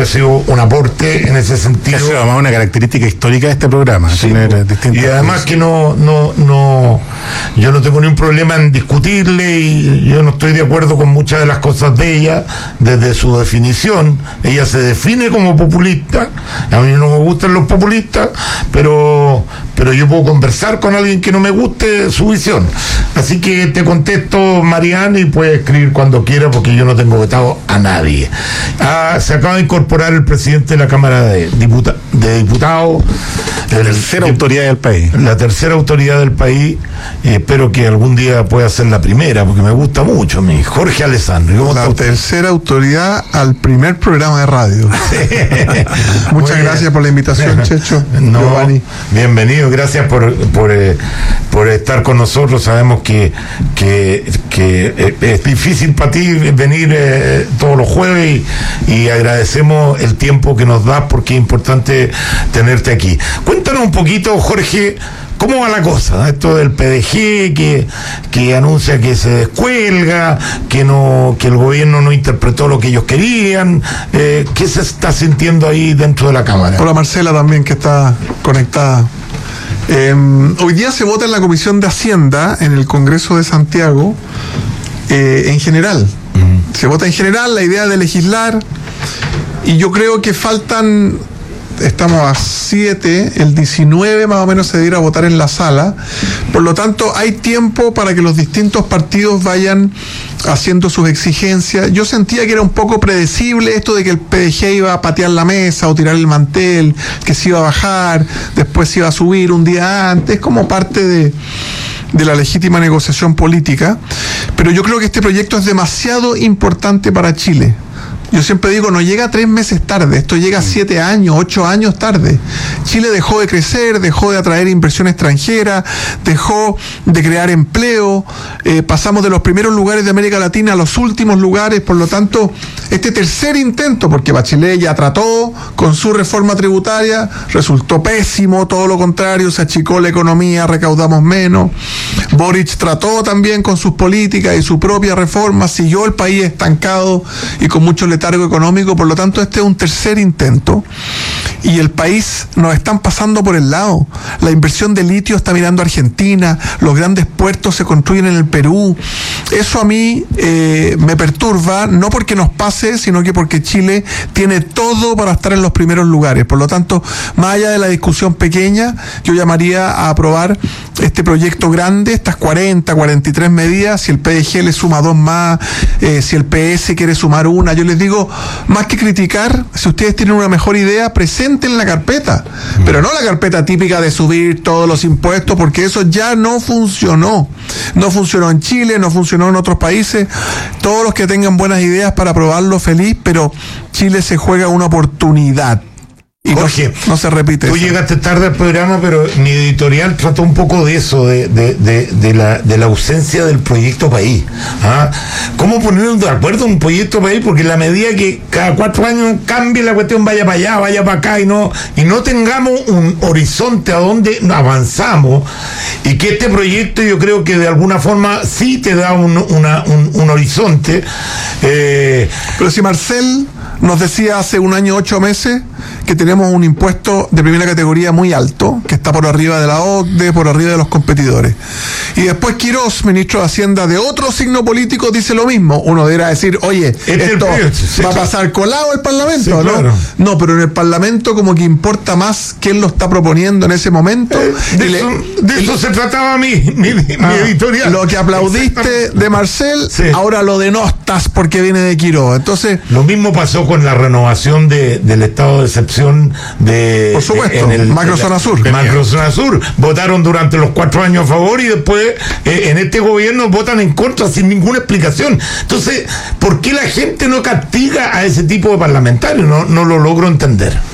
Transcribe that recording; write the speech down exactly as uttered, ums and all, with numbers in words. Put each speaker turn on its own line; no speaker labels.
ha sido un aporte en ese sentido.
Eso es además una característica histórica de este programa.
Sí,
tener
y además que no, no, no, yo no tengo ningún problema en discutirle, y yo no estoy de acuerdo con muchas de las cosas de ella desde su definición. Ella se define como populista, a mí no me gustan los populistas, pero, pero yo puedo conversar con alguien que no me guste su visión. Así que te contesto, Mariana, y puedes escribir cuando quiera, porque yo no tengo vetado a nadie. Ah, se acaba de incorporar el presidente de la Cámara de, Diputa, de Diputados,
la
el,
tercera el, autoridad del país.
La tercera autoridad del país, eh, espero que algún día pueda ser la primera, porque me gusta mucho a mí, Jorge Alessandri.
La tercera autoridad al primer programa de radio. Muchas
Muy
gracias
bien.
por la invitación, Checho.
No,
Giovanni.
Bienvenido, gracias por, por, eh, por estar con nosotros. Sabemos que, que, que eh, es difícil para ti venir eh, todos los jueves, y, y agradecemos el tiempo que nos das, porque es importante tenerte aquí. Cuéntanos un poquito, Jorge, ¿cómo va la cosa? Esto del P D G que, que anuncia que se descuelga, que no, que el gobierno no interpretó lo que ellos querían. Eh, ¿Qué se está sintiendo ahí dentro de la Cámara?
Hola, Marcela también, que está conectada. Eh, hoy día se vota en la Comisión de Hacienda, en el Congreso de Santiago, eh, en general. Uh-huh. Se vota en general la idea de legislar, y yo creo que faltan... Estamos a siete, el diecinueve más o menos se debiera votar en la sala. Por lo tanto, hay tiempo para que los distintos partidos vayan haciendo sus exigencias. Yo sentía que era un poco predecible esto de que el P D G iba a patear la mesa o tirar el mantel, que se iba a bajar, después se iba a subir un día antes, como parte de... de la legítima negociación política. Pero yo creo que este proyecto es demasiado importante para Chile. Yo siempre digo, no llega tres meses tarde, esto llega siete años, ocho años tarde. Chile dejó de crecer, dejó de atraer inversión extranjera, dejó de crear empleo, eh, pasamos de los primeros lugares de América Latina a los últimos lugares. Por lo tanto, este tercer intento, porque Bachelet ya trató con su reforma tributaria, resultó pésimo, todo lo contrario, se achicó la economía, recaudamos menos. Boric trató también con sus políticas y su propia reforma, siguió el país estancado y con mucho letargo económico. Por lo tanto, este es un tercer intento, y el país nos están pasando por el lado. La inversión de litio está mirando a Argentina, los grandes puertos se construyen en el Perú. Eso a mí eh, me perturba, no porque nos pase, sino que porque Chile tiene todo para estar en los primeros lugares. Por lo tanto, más allá de la discusión pequeña, yo llamaría a aprobar este proyecto grande, estas cuarenta, cuarenta y tres medidas. Si el P D G le suma dos más, eh, si el P S quiere sumar una, yo les digo, más que criticar, si ustedes tienen una mejor idea, presenten la carpeta, mm. pero no la carpeta típica de subir todos los impuestos, porque eso ya no funcionó. No funcionó en Chile, no funcionó en otros países. Todos los que tengan buenas ideas para aprobarlo, feliz, pero Chile se juega una oportunidad. Y
Jorge,
no, no se repite
tú
eso.
Llegaste tarde al programa, pero mi editorial trató un poco de eso, de, de, de, de, la, de la ausencia del proyecto país. ¿Ah? ¿Cómo ponernos de acuerdo en un proyecto país? Porque en la medida que cada cuatro años cambie la cuestión, vaya para allá, vaya para acá, y no, y no tengamos un horizonte a donde avanzamos, y que este proyecto, yo creo que de alguna forma sí te da un, una, un, un horizonte. Eh,
pero si Marcel nos decía hace un año, ocho meses, que tenemos un impuesto de primera categoría muy alto, que está por arriba de la O C D E, por arriba de los competidores. Y después Quirós, ministro de Hacienda de otro signo político, dice lo mismo. Uno deberá decir, oye,
este
esto
el, sí,
va a pasar colado el Parlamento,
sí,
¿no?
Claro.
No, pero en el Parlamento como que importa más quién lo está proponiendo en ese momento.
Eh, de
y
eso,
le,
de eso
y,
se trataba mi, mi, mi
ah,
editorial.
Lo que aplaudiste de Marcel,
sí.
ahora lo denostas porque viene de Quirós. Entonces,
lo mismo pasó con la renovación de, del estado de excepción de,
por supuesto,
en el
Macrozona Sur.
Macrozona Sur. Votaron durante los cuatro años a favor, y después eh, en este gobierno votan en contra sin ninguna explicación. Entonces, ¿por qué la gente no castiga a ese tipo de parlamentarios? No, no lo logro entender.